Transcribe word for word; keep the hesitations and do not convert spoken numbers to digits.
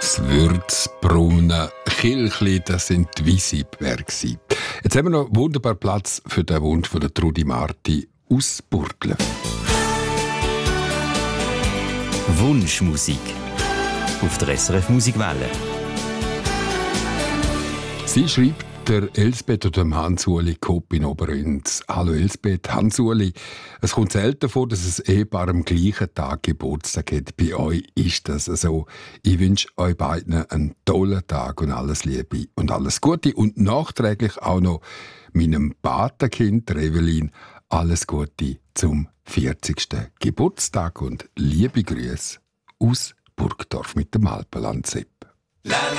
Das würzbraune Kilchli, das sind die Weisibberge. Jetzt haben wir noch wunderbar Platz für den Wunsch von der Trudi Marti aus Burglen. Wunschmusik auf der S R F Musikwelle. Sie schreibt der Elsbeth oder dem Hans-Uli Kopp in Oberönz. Hallo Elsbeth, Hans-Uli. Es kommt selten vor, dass ein Ehepaar am gleichen Tag Geburtstag hat. Bei euch ist das so. Ich wünsche euch beiden einen tollen Tag und alles Liebe und alles Gute. Und nachträglich auch noch meinem Patenkind Evelyn alles Gute zum vierzigsten Geburtstag und liebe Grüße aus Burgdorf mit dem Alpenland-Sepp.